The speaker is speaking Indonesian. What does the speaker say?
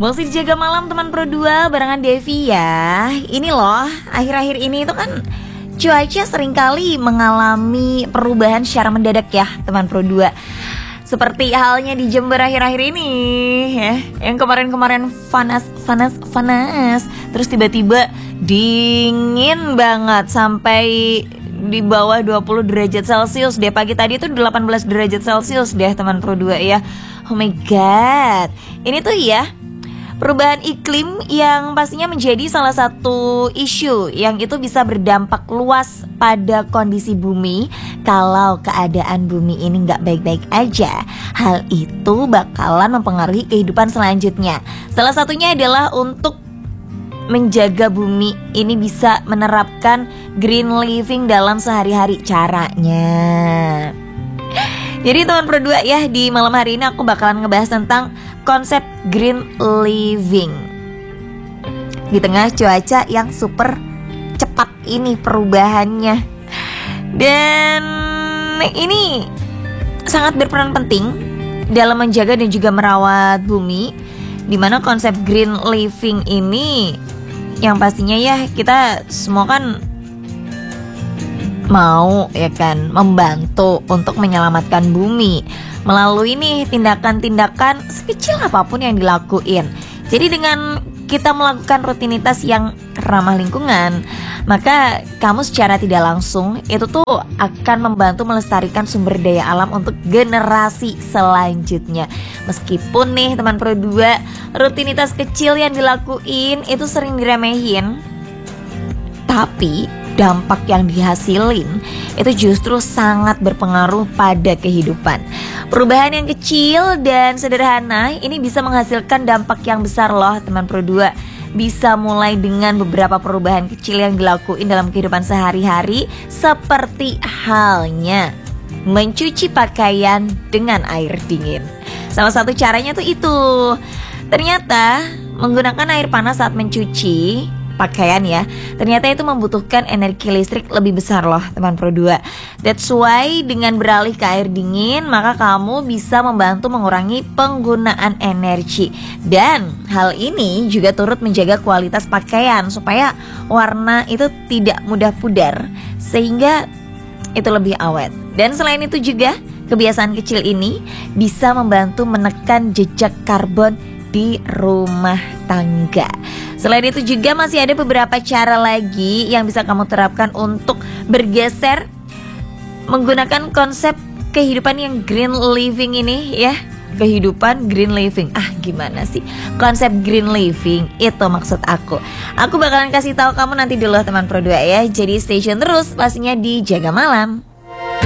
Masih dijaga malam teman Pro 2 barengan Devi ya. Ini loh, akhir-akhir ini itu kan cuaca seringkali mengalami perubahan secara mendadak ya teman Pro 2. Seperti halnya di Jember akhir-akhir ini ya. Yang kemarin-kemarin panas, terus tiba-tiba dingin banget sampai di bawah 20 derajat Celcius deh. Pagi tadi itu 18 derajat Celcius deh teman Pro 2 ya. Oh my god. Ini tuh ya perubahan iklim yang pastinya menjadi salah satu isu yang itu bisa berdampak luas pada kondisi bumi. Kalau keadaan bumi ini nggak baik-baik aja, hal itu bakalan mempengaruhi kehidupan selanjutnya. Salah satunya adalah untuk menjaga bumi ini bisa menerapkan green living dalam sehari-hari. Caranya, jadi teman Pro 2 ya, di malam hari ini aku bakalan ngebahas tentang konsep green living di tengah cuaca yang super cepat ini perubahannya. Dan ini sangat berperan penting dalam menjaga dan juga merawat bumi, dimana konsep green living ini yang pastinya ya kita semua kan mau ya kan membantu untuk menyelamatkan bumi melalui nih tindakan-tindakan sekecil apapun yang dilakuin. Jadi dengan kita melakukan rutinitas yang ramah lingkungan, maka kamu secara tidak langsung itu tuh akan membantu melestarikan sumber daya alam untuk generasi selanjutnya. Meskipun nih teman Pro 2, rutinitas kecil yang dilakuin itu sering diremehin, tapi dampak yang dihasilin itu justru sangat berpengaruh pada kehidupan. Perubahan yang kecil dan sederhana ini bisa menghasilkan dampak yang besar loh teman Pro 2. Bisa mulai dengan beberapa perubahan kecil yang dilakuin dalam kehidupan sehari-hari, seperti halnya mencuci pakaian dengan air dingin. Salah satu caranya tuh itu, ternyata menggunakan air panas saat mencuci pakaian ya, ternyata itu membutuhkan energi listrik lebih besar loh teman Pro 2. That's why dengan beralih ke air dingin, maka kamu bisa membantu mengurangi penggunaan energi. Dan hal ini juga turut menjaga kualitas pakaian supaya warna itu tidak mudah pudar, sehingga itu lebih awet. Dan selain itu juga kebiasaan kecil ini bisa membantu menekan jejak karbon di rumah tangga. Selain itu juga masih ada beberapa cara lagi yang bisa kamu terapkan untuk bergeser menggunakan konsep kehidupan yang green living ini ya. Kehidupan green living. Gimana sih konsep green living itu maksud aku? Aku bakalan kasih tahu kamu nanti dulu teman Pro 2 ya. Jadi stay tune terus pastinya di Jaga Malam.